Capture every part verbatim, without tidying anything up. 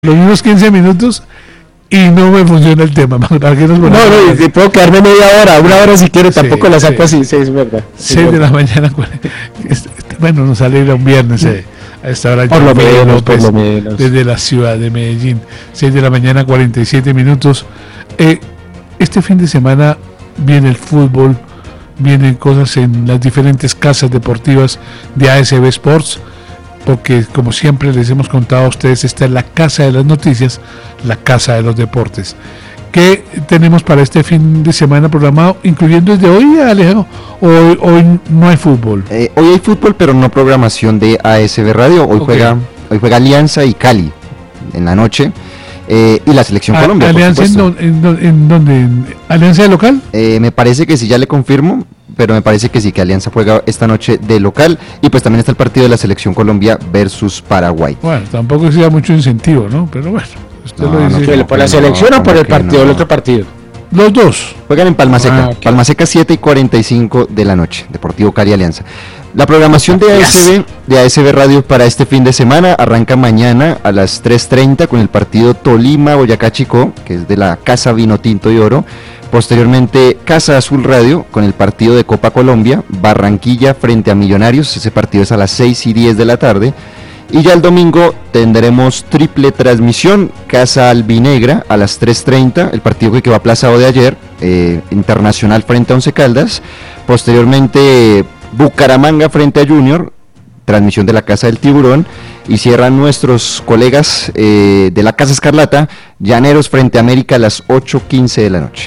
los mismos quince minutos y no me funciona el tema. ¿Para qué nos no, no, no, puedo quedarme media hora, una hora si quiero, tampoco sí, la saco sí. así, sí, es verdad. seis de la mañana, bueno, nos sale un viernes eh, a esta hora. Por lo menos, López, por lo menos. Desde la ciudad de Medellín, seis de la mañana, cuarenta y siete minutos. Eh, este fin de semana viene el fútbol, vienen cosas en las diferentes casas deportivas de A S B Sports, porque como siempre les hemos contado a ustedes, esta es la casa de las noticias, la casa de los deportes. ¿Qué tenemos para este fin de semana programado, incluyendo desde hoy, Alejandro? ¿Hoy, hoy no hay fútbol? Eh, hoy hay fútbol, pero no programación de A S B Radio. Hoy, okay. juega, hoy juega Alianza y Cali en la noche. Eh, y la selección ¿A, Colombia, ¿Alianza en, don, en, don, en dónde? ¿En ¿Alianza de local? Eh, me parece que sí, ya le confirmo, pero me parece que sí, que Alianza juega esta noche de local. Y pues también está el partido de la selección Colombia versus Paraguay. Bueno, tampoco sea mucho incentivo, ¿no? Pero bueno, usted no, lo dice. No, ¿por la selección no, o por el partido, no. el otro partido? Los dos. Juegan en Palma Seca, Ah, okay. Palma Seca siete y cuarenta y cinco de la noche, Deportivo Cali Alianza. La programación de A S B, de A S B Radio para este fin de semana arranca mañana a las tres treinta con el partido Tolima-Boyacá Chicó, que es de la Casa Vino Tinto y Oro. Posteriormente, Casa Azul Radio con el partido de Copa Colombia, Barranquilla frente a Millonarios, ese partido es a las seis y diez de la tarde. Y ya el domingo tendremos triple transmisión, Casa Albinegra a las tres treinta, el partido que quedó aplazado de ayer, eh, Internacional frente a Once Caldas. Posteriormente, Bucaramanga frente a Junior, transmisión de la Casa del Tiburón. Y cierran nuestros colegas eh, de la Casa Escarlata, Llaneros frente a América a las ocho quince de la noche.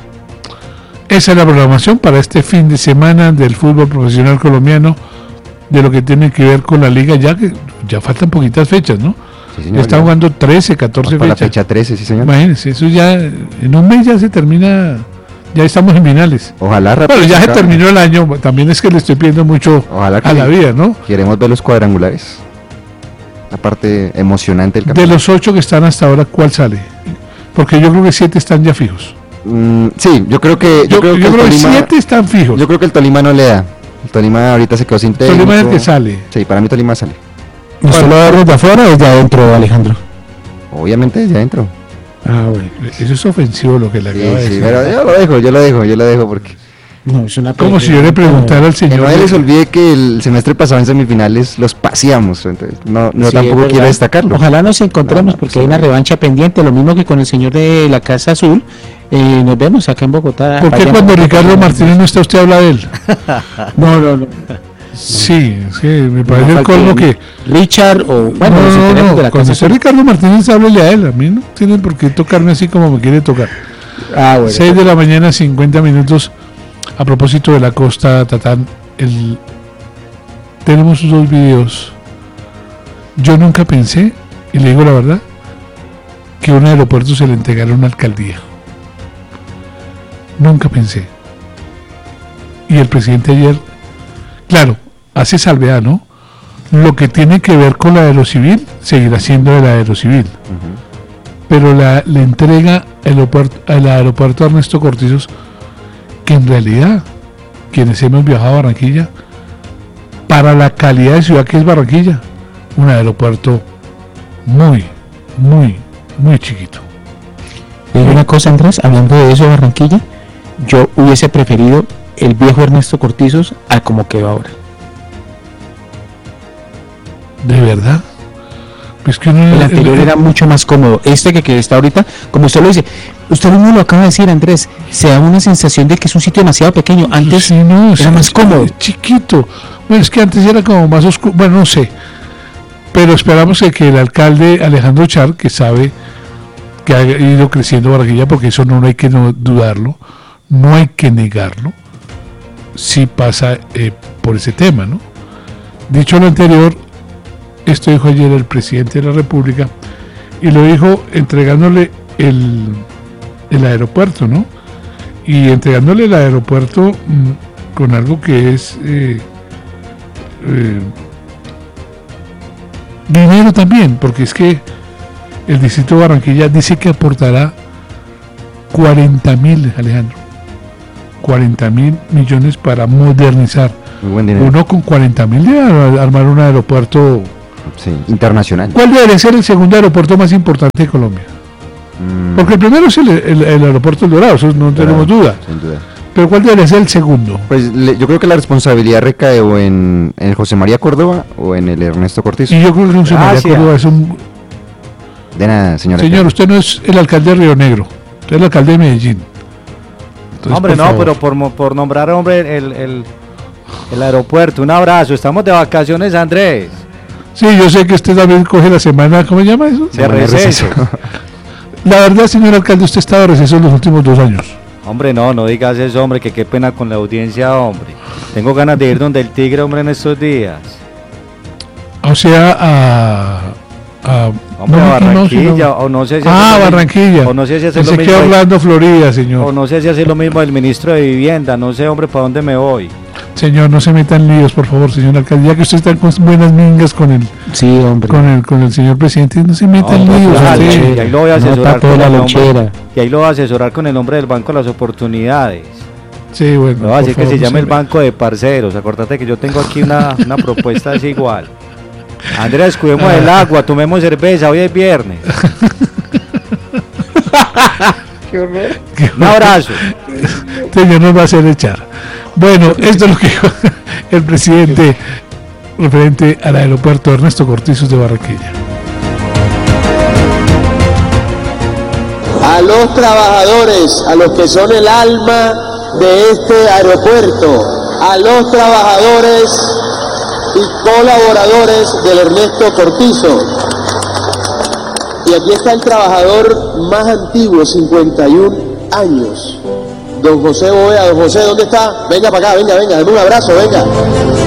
Esa es la programación para este fin de semana del fútbol profesional colombiano, de lo que tiene que ver con la liga, ya que ya faltan poquitas fechas, ¿no? Sí, señor, ya están ya. jugando trece, catorce para fechas. La fecha trece, sí señor. Imagínense, eso ya, en un mes ya se termina, ya estamos en finales. Ojalá rápido. Bueno, ya se terminó el año, también es que le estoy pidiendo mucho a la vida, ¿no? Queremos ver los cuadrangulares, la parte emocionante del campeonato. De los ocho que están hasta ahora, ¿cuál sale? Porque yo creo que siete están ya fijos. Mm, sí, yo creo que yo, yo creo que, yo el creo Tolima, que siete están fijos. Yo creo que el Tolima no le da. El Tolima ahorita se quedó sin técnico. El Tolima es el que sale. Sí, para mí Tolima sale. ¿Y bueno, solo verlos de afuera o desde adentro, Alejandro? Obviamente desde adentro. Ah, bueno, eso es ofensivo lo que le acaba sí, de sí, decir. Pero yo lo dejo, yo lo dejo, yo lo dejo porque... No, es una como si yo le preguntara al señor. Que no se les olvide que el semestre pasado en semifinales los paseamos, entonces no, no sí, tampoco quiero destacarlo. Ojalá nos encontremos no, no, porque sí, hay una revancha pendiente, lo mismo que con el señor de la Casa Azul. Eh, nos vemos acá en Bogotá. ¿Por qué cuando Ricardo Martínez no está usted habla de él? no, no, no. Sí, sí, me parece no, el colmo que Richard o bueno, no, no, no, de la cuando sea Ricardo Martínez háblele a él, a mí no tienen por qué tocarme así como me quiere tocar. Ah, bueno. seis de la mañana, cincuenta minutos. A propósito de la costa Tatán, el... tenemos dos videos. Yo nunca pensé, y le digo la verdad, que un aeropuerto se le entregara a una alcaldía. Nunca pensé. Y el presidente ayer, claro, hace salvedad, ¿no? Lo que tiene que ver con la aerocivil seguirá siendo de la aerocivil. Uh-huh. Pero la, le entrega el aeropuerto, al aeropuerto Ernesto Cortizos, que en realidad, quienes hemos viajado a Barranquilla, para la calidad de ciudad que es Barranquilla, un aeropuerto muy, muy, muy chiquito. Y una cosa, Andrés, hablando de eso de Barranquilla, yo hubiese preferido el viejo Ernesto Cortizos a como quedó ahora. ¿De verdad? Pues que no, el anterior el, era mucho más cómodo. Este que, que está ahorita, como usted lo dice, usted mismo lo acaba de decir, Andrés, se da una sensación de que es un sitio demasiado pequeño. Antes sí, no, era sí, más cómodo. Chiquito. Bueno, es que antes era como más oscuro. Bueno, no sé. Pero esperamos que, que el alcalde Alejandro Char, que sabe que ha ido creciendo Barranquilla, porque eso no, no hay que no dudarlo, no hay que negarlo, sí pasa eh, por ese tema, ¿no? Dicho lo anterior, esto dijo ayer el presidente de la República y lo dijo entregándole el, el aeropuerto, ¿no? Y entregándole el aeropuerto mmm, con algo que es eh, eh, dinero también, porque es que el distrito de Barranquilla dice que aportará cuarenta mil, Alejandro, cuarenta mil millones para modernizar. Muy buen dinero. Uno con cuarenta mil debe armar un aeropuerto Sí, internacional. ¿Cuál debería ser el segundo aeropuerto más importante de Colombia? Mm, Porque el primero es el, el- el aeropuerto del Dorado, eso no tenemos duda. Sin duda. Pero ¿cuál debería ser el segundo? Pues le- yo creo que la responsabilidad recae o en, en el José María Córdoba o en el Ernesto Cortizo. Y yo creo que José María Gracias. Córdoba es un... De nada, señora. Señor, usted no es el alcalde de Río Negro, usted es el alcalde de Medellín. Entonces, Hombre, por no, favor. pero por, mo- por nombrar, hombre, el, el, el aeropuerto. Un abrazo. Estamos de vacaciones, Andrés. Sí, yo sé que usted también coge la semana, ¿cómo se llama eso? De receso. La verdad, señor alcalde, usted ha estado de receso en los últimos dos años. Hombre, no, no digas eso, hombre, que qué pena con la audiencia, hombre. Tengo ganas de ir donde el tigre, hombre, en estos días. O sea, a... a Hombre, no, a Mickey Mouse, Barranquilla, sino- o no sé si... Ah, hacer lo mi- Barranquilla. O no sé si hacer lo Pensé que mismo... Orlando, Florida, señor. O no sé si hacer lo mismo del ministro de Vivienda. No sé, hombre, para dónde me voy. Señor, no se metan líos, por favor, señor alcalde. Ya que usted está con buenas mingas con el, Sí, hombre. con el, con el señor presidente, no se metan No, líos. total, usted. y ahí lo voy a No asesorar tapó con la el nombre. lonchera. Y ahí lo voy a asesorar con el nombre del Banco de las Oportunidades. Sí, bueno. Le voy a por decir que favor, se no llame el meta. Banco de Parceros. Acordate que yo tengo aquí una, una propuesta así igual. Andrés, cuidemos Ah. el agua, tomemos cerveza, hoy es viernes. Un abrazo. Señor, nos va a hacer echar. Bueno, esto es lo que dijo el presidente referente al aeropuerto Ernesto Cortizos de Barranquilla. A los trabajadores, a los que son el alma de este aeropuerto, a los trabajadores y colaboradores del Ernesto Cortizo. Y aquí está el trabajador más antiguo, cincuenta y un años, don José Bovea. Don José, ¿dónde está? Venga para acá, venga, venga, dame un abrazo, venga.